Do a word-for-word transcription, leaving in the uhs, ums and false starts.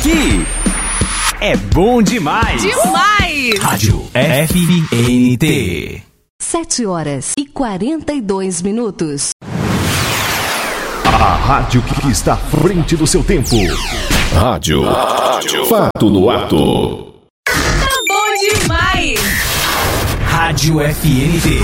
Aqui é bom demais. Demais! Rádio F N T. Sete horas e quarenta e dois minutos. A rádio que está à frente do seu tempo. Rádio, rádio. Fato no ato. Tá bom demais! Rádio F N T.